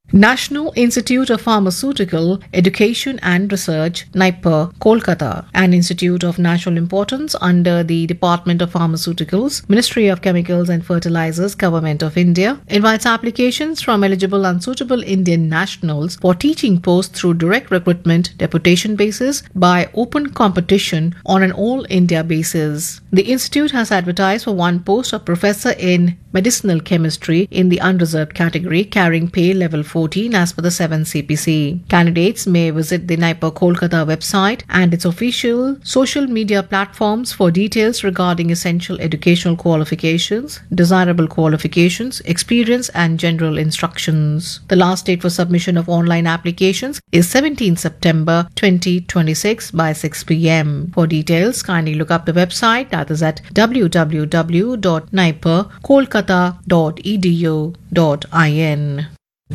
National Institute of Pharmaceutical Education and Research, NIPER, Kolkata, an institute of national importance under the Department of Pharmaceuticals, Ministry of Chemicals and Fertilizers, Government of India, invites applications from eligible and suitable Indian nationals for teaching posts through direct recruitment, deputation basis by open competition on an all-India basis. The institute has advertised for one post of professor in medicinal chemistry in the unreserved category, carrying pay level 14 as per the 7 CPC. Candidates may visit the NIPER Kolkata website and its official social media platforms for details regarding essential educational qualifications, desirable qualifications, experience and general instructions. The last date for submission of online applications is 17 September 2026 by 6 p.m. For details, kindly look up the website, that is at www.niperkolkata.edu.in.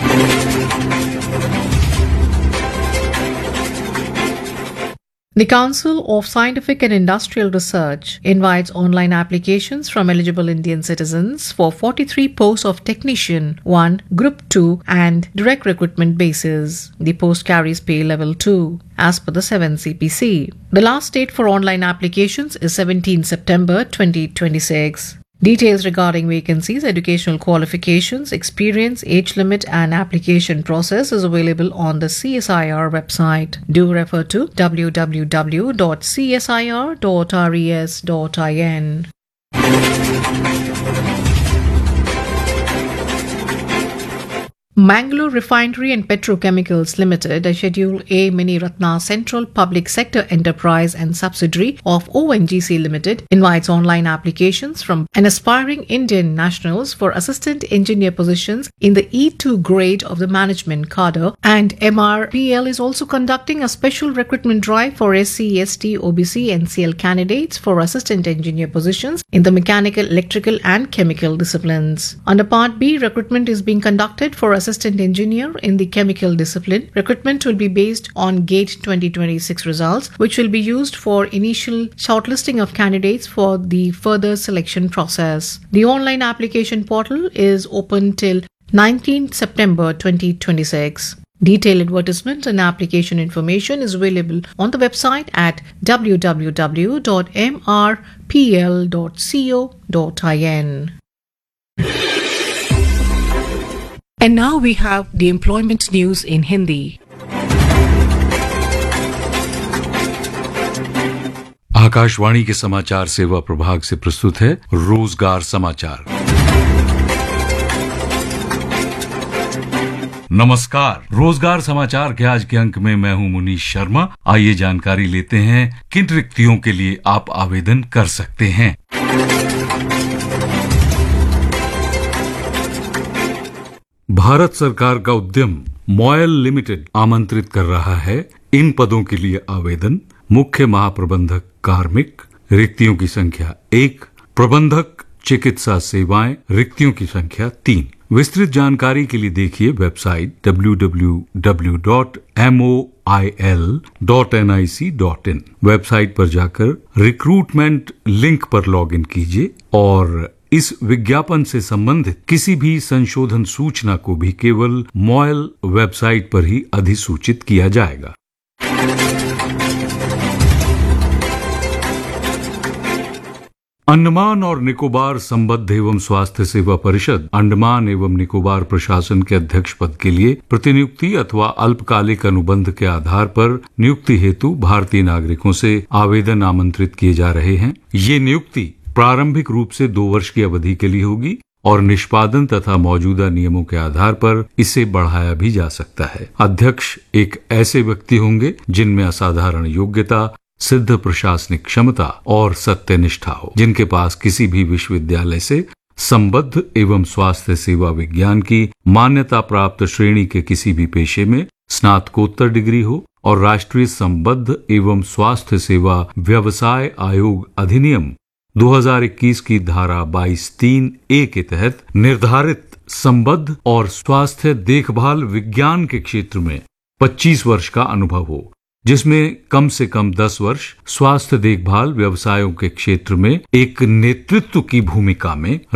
The Council of Scientific and Industrial Research invites online applications from eligible Indian citizens for 43 posts of Technician 1, Group 2 and direct recruitment basis. The post carries pay level 2 as per the 7 CPC. The last date for online applications is 17 September 2026. Details regarding vacancies, educational qualifications, experience, age limit and application process is available on the CSIR website. Do refer to www.csir.res.in. Mangalore Refinery and Petrochemicals Limited, a Schedule A Mini Ratna Central Public Sector Enterprise and subsidiary of ONGC Limited, invites online applications from an aspiring Indian nationals for assistant engineer positions in the E2 grade of the management cadre, and MRPL is also conducting a special recruitment drive for SC, ST, OBC, NCL candidates for assistant engineer positions in the mechanical, electrical and chemical disciplines. Under Part B, recruitment is being conducted for assistant engineer in the chemical discipline. Recruitment will be based on GATE 2026 results, which will be used for initial shortlisting of candidates for the further selection process. The online application portal is open till 19 September 2026. Detailed advertisement and application information is available on the website at www.mrpl.co.in. And now we have the employment news in Hindi. Akashvani के समाचार सेवा प्रभाग से प्रस्तुत है रोजगार समाचार। नमस्कार, रोजगार समाचार के आज के अंक में मैं हूं मुनीश शर्मा। आइए जानकारी लेते हैं किन रिक्तियों के लिए आप आवेदन कर सकते हैं। भारत सरकार का उद्यम मॉयल लिमिटेड आमंत्रित कर रहा है। इन पदों के लिए आवेदन मुख्य महाप्रबंधक कार्मिक, रिक्तियों की संख्या 1, प्रबंधक चिकित्सा सेवाएं, रिक्तियों की संख्या 3। विस्तृत जानकारी के लिए देखिए वेबसाइट www.moil.nic.in। वेबसाइट पर जाकर रिक्रूटमेंट लिंक पर लॉगिन कीजिए और इस विज्ञापन से संबंधित किसी भी संशोधन सूचना को भी केवल मॉयल वेबसाइट पर ही अधिसूचित किया जाएगा। अंडमान और निकोबार संबद्ध एवं स्वास्थ्य सेवा परिषद अंडमान एवं निकोबार प्रशासन के अध्यक्ष पद के लिए प्रतिनियुक्ति अथवा अल्पकालिक अनुबंध के आधार पर नियुक्ति हेतु भारतीय नागरिकों से आवेदन आमंत्रित किए जा रहे हैं। ये नियुक्ति प्रारंभिक रूप से 2 वर्ष की अवधि के लिए होगी और निष्पादन तथा मौजूदा नियमों के आधार पर इसे बढ़ाया भी जा सकता है। अध्यक्ष एक ऐसे व्यक्ति होंगे जिनमें असाधारण योग्यता, सिद्ध प्रशासनिक क्षमता और सत्यनिष्ठा हो, जिनके पास किसी भी विश्वविद्यालय से संबद्ध एवं स्वास्थ्य सेवा विज्ञान की मान्यता प्राप्त श्रेणी के किसी भी पेशे में स्नातकोत्तर डिग्री हो और राष्ट्रीय संबद्ध एवं स्वास्थ्य सेवा व्यवसाय आयोग अधिनियम 2021 की धारा 22(3)(a) के तहत निर्धारित संबद्ध और स्वास्थ्य देखभाल विज्ञान के क्षेत्र में 25 वर्ष का अनुभव हो, जिसमें कम से कम 10 वर्ष स्वास्थ्य देखभाल व्यवसायों के क्षेत्र में एक नेतृत्व की भूमिका में